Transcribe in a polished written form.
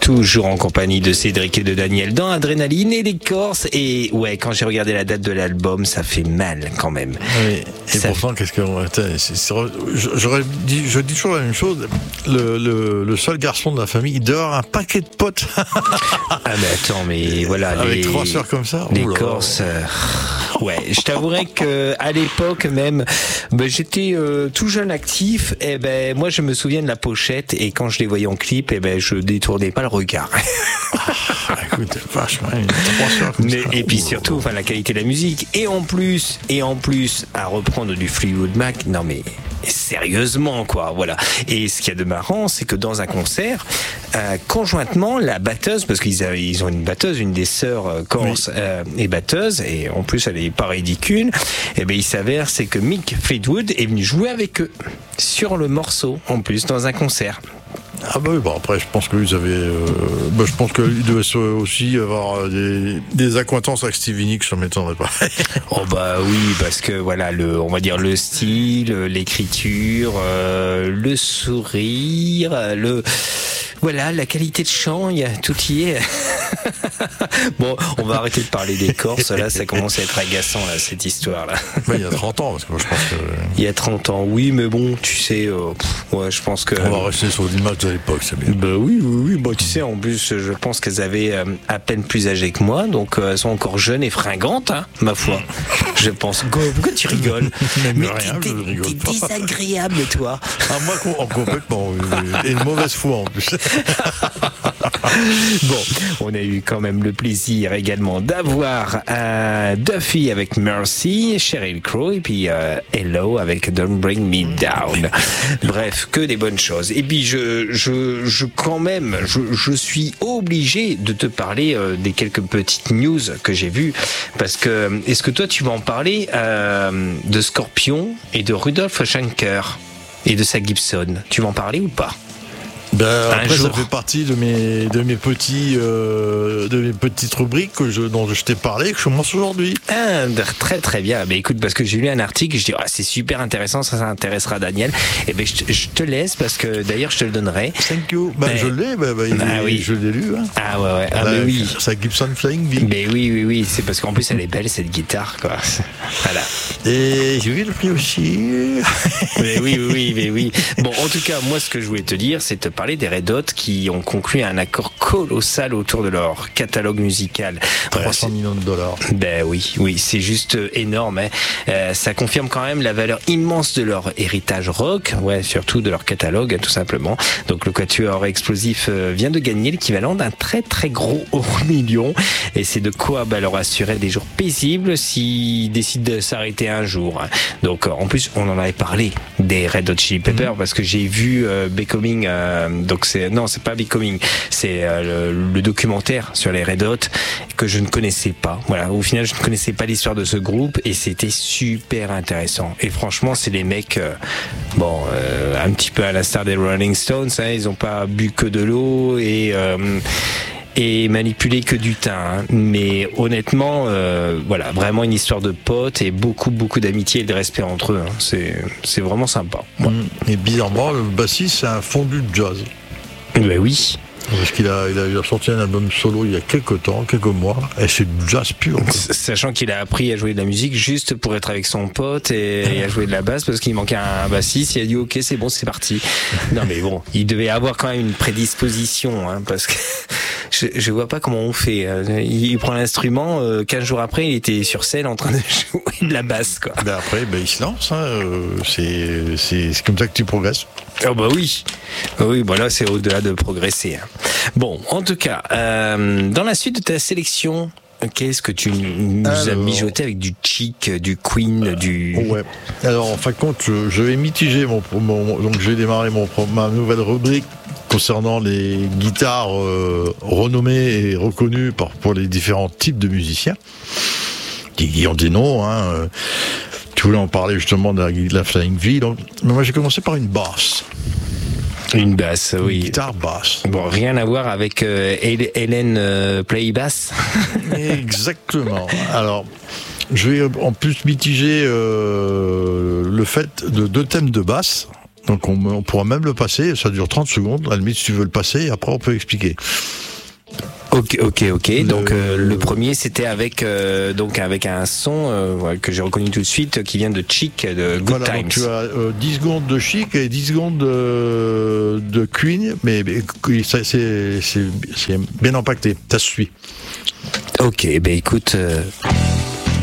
toujours en compagnie de Cédric et de Daniel dans Adrénaline et les Corses. Et ouais, quand j'ai regardé la date de l'album, ça fait mal quand même. Oui. Et Ça pourtant, qu'est-ce que je dis toujours la même chose. Le seul garçon de la famille, il dort un paquet de potes. Ah mais attends, mais voilà, avec 3 sœurs comme ça. les Corses. Ouais, je t'avouerais que à l'époque même, j'étais tout jeune actif. Et moi, je me souviens de la pochette et quand je les voyais en clip, je détournais pas le regard. Écoute, vachement, 3 sœurs comme ça. Et puis surtout, la qualité de la musique. Et en plus, à reprendre du Fleetwood Mac. Non mais sérieusement quoi, voilà. Et ce qu'il y a de marrant, c'est que dans un concert, conjointement, la batteuse, parce qu'ils ont une batteuse, une des sœurs corse est batteuse, et en plus elle est pas ridicule. Et il s'avère c'est que Mick Fleetwood est venu jouer avec eux sur le morceau, en plus dans un concert. Ah bah oui, après je pense qu'ils avaient je pense qu'ils devaient aussi avoir des accointances avec Stevie Nicks, ça m'étonnerait pas. Oh bah oui, parce que voilà, on va dire le style, l'écriture, le sourire, voilà, la qualité de chant, tout y est. Bon, on va arrêter de parler des Corses, là, ça commence à être agaçant, là, cette histoire-là. Il y a 30 ans, parce que moi je pense que... Il y a 30 ans, oui, mais bon, tu sais, ouais, je pense que... On va rester sur l'image de l'époque, c'est bien. Bah oui, tu sais, en plus, je pense qu'elles avaient à peine plus âgées que moi, donc elles sont encore jeunes et fringantes, hein, ma foi. Je pense. Pourquoi tu rigoles? Mais rien, je rigole t'es pas. désagréable, toi. Ah, moi, complètement, et une mauvaise foi, en plus. Bon, on a eu quand même le plaisir également d'avoir Duffy avec Mercy, Sheryl Crow et puis Hello avec Don't Bring Me Down. Bref, que des bonnes choses. Et puis je suis obligé de te parler des quelques petites news que j'ai vues, parce que est-ce que toi tu vas en parler de Scorpion et de Rudolf Schenker et de sa Gibson? Tu vas en parler ou pas? Après, ça fait partie de mes petites rubriques dont je t'ai parlé, que je commence aujourd'hui. Ah, très très bien. Écoute, parce que j'ai lu un article, je dis c'est super intéressant, ça intéressera Daniel. Et je te laisse, parce que d'ailleurs je te le donnerai. Thank you. Je l'ai, oui. Je l'ai lu. Hein. Ah ouais. Mais oui. Sa Gibson Flying V. Mais oui, c'est parce qu'en plus elle est belle cette guitare, quoi. Voilà. Et j'ai vu le prix aussi. Mais oui. Bon, en tout cas, moi ce que je voulais te dire, c'est te parler des Red Hot qui ont conclu un accord colossal autour de leur catalogue musical. 300 millions de dollars. Oui, c'est juste énorme. Hein. Ça confirme quand même la valeur immense de leur héritage rock, surtout de leur catalogue, tout simplement. Donc le Quatuor Explosif vient de gagner l'équivalent d'un très très gros euro-million, et c'est de quoi leur assurer des jours paisibles s'ils décident de s'arrêter un jour. Donc en plus, on en avait parlé des Red Hot Chili Peppers, parce que j'ai vu Becoming, donc c'est pas Becoming, c'est le documentaire sur les Red Hot que je ne connaissais pas. Voilà, au final je ne connaissais pas l'histoire de ce groupe et c'était super intéressant. Et franchement, c'est les mecs un petit peu à l'instar des Rolling Stones, hein, ils ont pas bu que de l'eau et manipulé que du thym, hein. Mais honnêtement, vraiment une histoire de potes et beaucoup d'amitié et de respect entre eux, hein. C'est vraiment sympa. Ouais. Et bizarrement, le bassiste, c'est un fondu de jazz. Oui. Parce qu'il a sorti un album solo il y a quelques mois, et c'est du jazz pur. Sachant qu'il a appris à jouer de la musique juste pour être avec son pote et à jouer de la basse, parce qu'il manquait un bassiste, il a dit ok, c'est bon, c'est parti. Non mais bon, il devait avoir quand même une prédisposition, hein, parce que je vois pas comment on fait. Il prend l'instrument, 15 jours après, il était sur scène en train de jouer de la basse, quoi. Après, il se lance, hein, c'est comme ça que tu progresses. Oh oui, là c'est au-delà de progresser, hein. Bon, en tout cas, dans la suite de ta sélection, qu'est-ce que tu nous as mijoté avec du Chic, du Queen, du... Ouais. Alors, en fin de compte, je vais mitiger donc je vais démarrer ma nouvelle rubrique concernant les guitares renommées et reconnues pour les différents types de musiciens qui ont des noms, hein. Tu voulais en parler justement de la Flying V, donc moi j'ai commencé par une basse. Une basse, oui. Une guitare basse. Bon, rien à voir avec Hélène Play Bass. Exactement. Alors, je vais en plus mitiger le fait de 2 thèmes de basse. Donc on pourra même le passer, ça dure 30 secondes, à la limite si tu veux le passer, et après on peut expliquer. Ok. Donc le premier c'était avec un son que j'ai reconnu tout de suite qui vient de Chic de Good Times. Donc tu as 10 secondes de Chic et 10 secondes de Queen, mais ça, c'est bien impacté, ça se suit. Ok, écoute,